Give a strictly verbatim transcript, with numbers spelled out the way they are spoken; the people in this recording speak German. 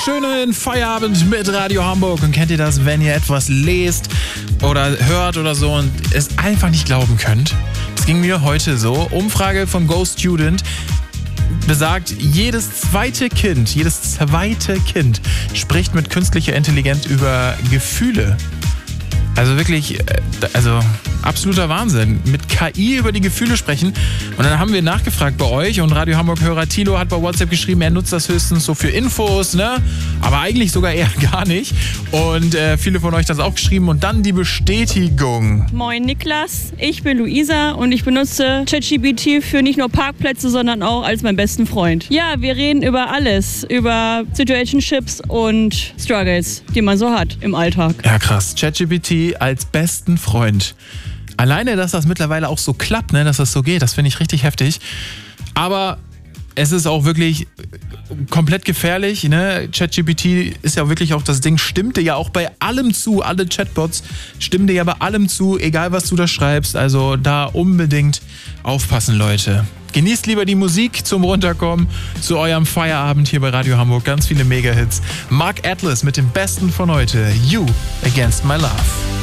schönen Feierabend mit Radio Hamburg. Und kennt ihr das, wenn ihr etwas lest oder hört oder so und es einfach nicht glauben könnt? Das ging mir heute so. Umfrage von Go Student besagt, jedes zweite Kind, jedes zweite Kind spricht mit künstlicher Intelligenz über Gefühle. Also wirklich, also absoluter Wahnsinn. Mit K I über die Gefühle sprechen. Und dann haben wir nachgefragt bei euch und Radio Hamburg-Hörer Thilo hat bei WhatsApp geschrieben, er nutzt das höchstens so für Infos, ne? Aber eigentlich sogar eher gar nicht. Und äh, viele von euch das auch geschrieben. Und dann die Bestätigung. Moin Niklas, ich bin Luisa und ich benutze ChatGPT für nicht nur Parkplätze, sondern auch als meinen besten Freund. Ja, wir reden über alles, über Situationships und Struggles, die man so hat im Alltag. Ja, krass. ChatGPT als besten Freund. Alleine, dass das mittlerweile auch so klappt, ne, dass das so geht, das finde ich richtig heftig. Aber es ist auch wirklich komplett gefährlich, ne? ChatGPT ist ja wirklich auch das Ding, stimmt dir ja auch bei allem zu, alle Chatbots stimmen dir ja bei allem zu, egal was du da schreibst, also da unbedingt aufpassen, Leute. Genießt lieber die Musik zum Runterkommen zu eurem Feierabend hier bei Radio Hamburg, ganz viele Mega-Hits. Mark Atlas mit dem Besten von heute, You Against My Love.